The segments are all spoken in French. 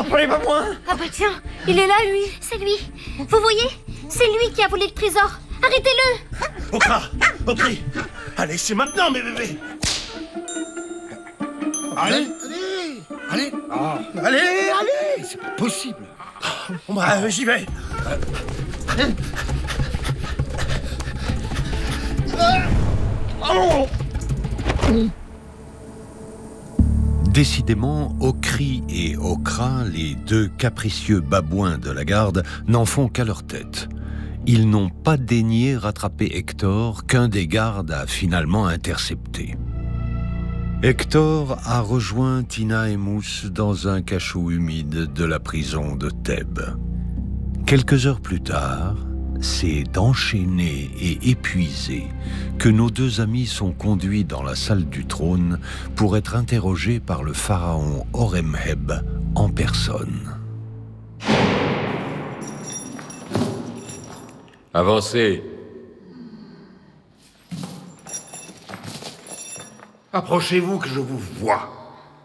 Non, prenez pas moi. Ah bah tiens, il est là, lui. C'est lui. Vous voyez? C'est lui qui a volé le trésor. Arrêtez-le. Audrey, allez, c'est maintenant, mes bébés. Allez, c'est pas possible. Bon, bah, j'y vais. Décidément, Okri et Okra, les deux capricieux babouins de la garde, n'en font qu'à leur tête. Ils n'ont pas daigné rattraper Hector, qu'un des gardes a finalement intercepté. Hector a rejoint Tina et Mousse dans un cachot humide de la prison de Thèbes. Quelques heures plus tard, c'est enchaînés et épuisés que nos deux amis sont conduits dans la salle du trône pour être interrogés par le pharaon Horemheb en personne. Avancez. Approchez-vous que je vous vois.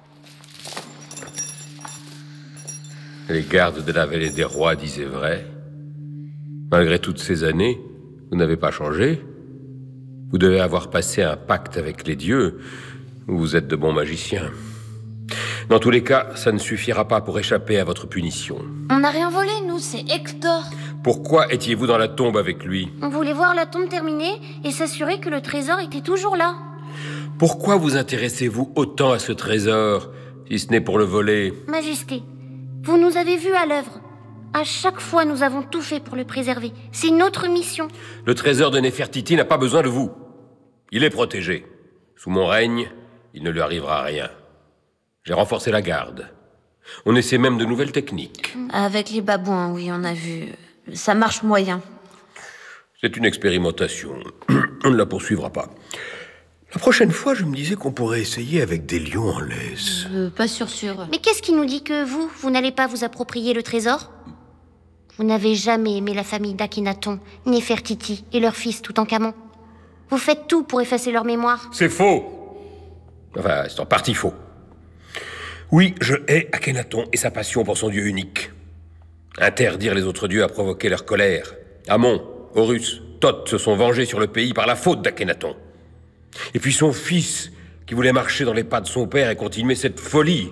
Les gardes de la vallée des rois disaient vrai. Malgré toutes ces années, vous n'avez pas changé. Vous devez avoir passé un pacte avec les dieux, ou vous êtes de bons magiciens. Dans tous les cas, ça ne suffira pas pour échapper à votre punition. On n'a rien volé, nous, c'est Hector. Pourquoi étiez-vous dans la tombe avec lui? On voulait voir la tombe terminée et s'assurer que le trésor était toujours là. Pourquoi vous intéressez-vous autant à ce trésor, si ce n'est pour le voler? Majesté, vous nous avez vus à l'œuvre. À chaque fois, nous avons tout fait pour le préserver. C'est notre mission. Le trésor de Néfertiti n'a pas besoin de vous. Il est protégé. Sous mon règne, il ne lui arrivera rien. J'ai renforcé la garde. On essaie même de nouvelles techniques. Avec les babouins, oui, on a vu. Ça marche moyen. C'est une expérimentation. On ne la poursuivra pas. La prochaine fois, je me disais qu'on pourrait essayer avec des lions en laisse. Pas sûr. Mais qu'est-ce qui nous dit que vous n'allez pas vous approprier le trésor? Vous n'avez jamais aimé la famille d'Akhenaton, Néfertiti et leur fils Toutankhamon. Vous faites tout pour effacer leur mémoire. C'est faux. Enfin, c'est en partie faux. Oui, je hais Akhenaton et sa passion pour son dieu unique. Interdire les autres dieux a provoqué leur colère. Amon, Horus, Thoth se sont vengés sur le pays par la faute d'Akhenaton. Et puis son fils, qui voulait marcher dans les pas de son père et continuer cette folie.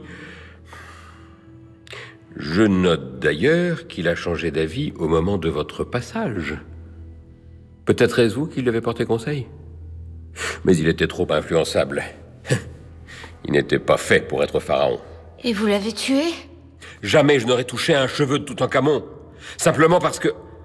Je note d'ailleurs qu'il a changé d'avis au moment de votre passage. Peut-être est-ce vous qui lui avez porté conseil? Mais il était trop influençable. Il n'était pas fait pour être pharaon. Et vous l'avez tué? Jamais je n'aurais touché à un cheveu de Toutankhamon. Simplement parce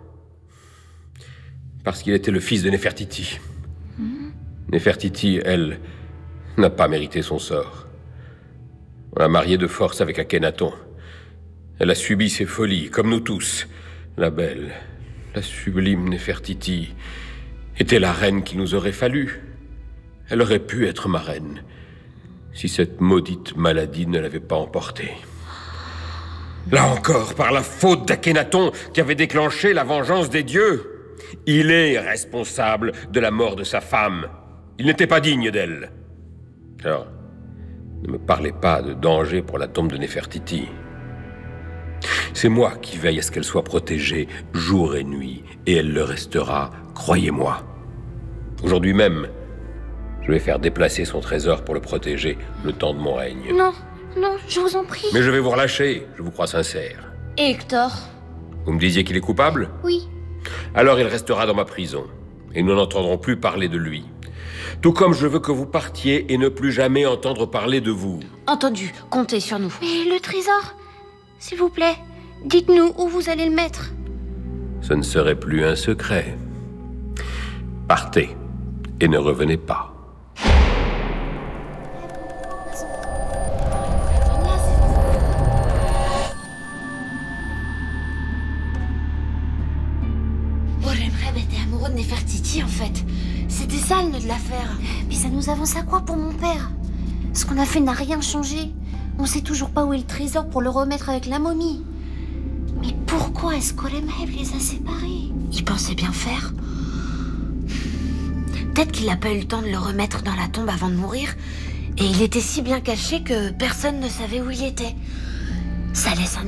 qu'il était le fils de Néfertiti. Néfertiti, elle, n'a pas mérité son sort. On l'a mariée de force avec Akhenaton. Elle a subi ses folies, comme nous tous. La belle, la sublime Néfertiti était la reine qu'il nous aurait fallu. Elle aurait pu être ma reine, si cette maudite maladie ne l'avait pas emportée. Là encore, par la faute d'Akhenaton qui avait déclenché la vengeance des dieux. Il est responsable de la mort de sa femme. Il n'était pas digne d'elle. Alors, ne me parlez pas de danger pour la tombe de Néfertiti. C'est moi qui veille à ce qu'elle soit protégée jour et nuit, et elle le restera, croyez-moi. Aujourd'hui même, je vais faire déplacer son trésor pour le protéger le temps de mon règne. Non, je vous en prie. Mais je vais vous relâcher, je vous crois sincère. Et Hector? Vous me disiez qu'il est coupable? Oui. Alors il restera dans ma prison, et nous n'entendrons plus parler de lui. Tout comme je veux que vous partiez et ne plus jamais entendre parler de vous. Entendu, comptez sur nous. Mais le trésor, s'il vous plaît, dites-nous où vous allez le mettre. Ce ne serait plus un secret. Partez et ne revenez pas. Horemheb était amoureux de Néfertiti, en fait. C'était ça le nœud de l'affaire. Mais ça nous avance à quoi pour mon père? Ce qu'on a fait n'a rien changé. On sait toujours pas où est le trésor pour le remettre avec la momie. Mais pourquoi est-ce qu'Horemheb les a séparés? Il pensait bien faire. Peut-être qu'il n'a pas eu le temps de le remettre dans la tombe avant de mourir. Et il était si bien caché que personne ne savait où il était. Ça laisse un